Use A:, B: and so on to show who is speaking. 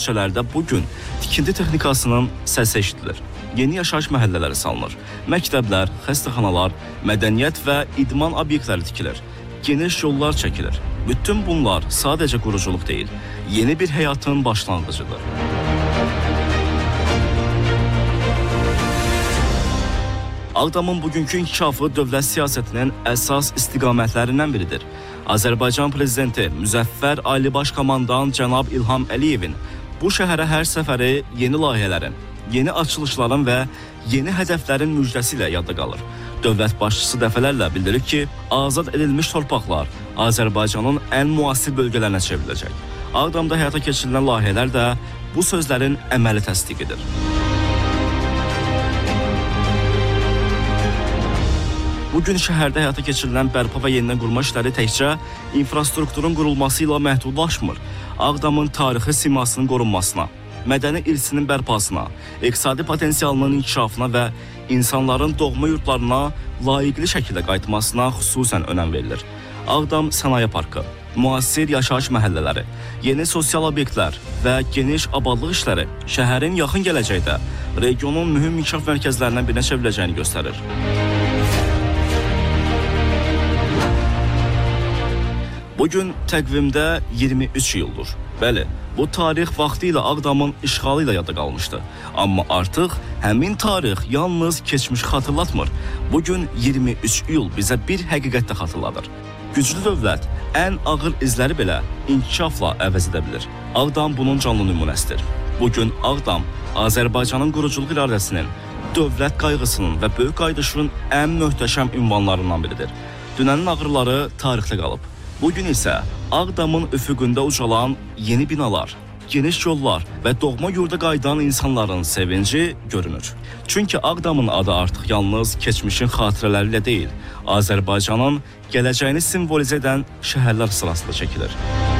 A: küçələrdə bugün tikinti texnikasının səsi eşidilir. Yeni yaşayış məhəllələri salınır. Məktəblər, xəstəxanalar, mədəniyyət və idman obyektləri tikilir. Geniş yollar çəkilir. Bütün bunlar sadəcə quruculuq deyil, yeni bir həyatın başlanğıcıdır. Ağdamın bugünkü inkişafı dövlət siyasətinin əsas istiqamətlərindən biridir. Azərbaycan Prezidenti Müzəffər Ali Baş Komandan cənab İlham Əliyevin bu şəhərə hər səfəri yeni layihələrin, yeni açılışların və yeni hədəflərin müjdəsi ilə yadda qalır. Dövlət başçısı dəfələrlə bildirir ki, azad edilmiş torpaqlar Azərbaycanın ən müasir bölgələrinə çevriləcək. Ağdamda həyata keçirilən layihələr də bu sözlərin əməli təsdiq edir. Bugün şəhərdə həyata keçirilən bərpa və yenidən qurma işləri təkcə infrastrukturun qurulması ilə məhdudlaşmır. Ağdamın tarixi simasının qorunmasına, mədəni irsinin bərpasına, iqtisadi potensialının inkişafına və insanların doğma yurtlarına layiqli şəkildə qayıtmasına xüsusən önəm verilir. Ağdam Sənaye Parkı, müasir yaşayış məhəllələri, yeni sosial obyektlər və geniş abadlıq işləri şəhərin yaxın gələcəkdə regionun mühüm inkişaf mərkəzlərindən birinə çevriləcəyini göstərir. Bugün təqvimdə 23 ildir. Bəli, bu tarix vaxtı ilə Ağdamın işğalı ilə yadda qalmışdı. Amma artıq həmin tarix yalnız keçmişi xatırlatmır. Bugün 23 iyul bizə bir həqiqətdə xatırladır. Güclü dövlət ən ağır izləri belə inkişafla əvəz edə bilir. Ağdam bunun canlı nümunəsidir. Bugün Ağdam Azərbaycanın quruculuq iradəsinin, dövlət qayğısının və böyük qaydışının ən möhtəşəm ünvanlarından biridir. Dünənin ağrıları tarixdə qalıb. Bugün isə Ağdamın üfüqündə ucalan yeni binalar, geniş yollar və doğma yurda qayıdan insanların sevinci görünür. Çünki Ağdamın adı artıq yalnız keçmişin xatirələri ilə deyil, Azərbaycanın gələcəyini simvolizə edən şəhərlər sırasında çəkilir.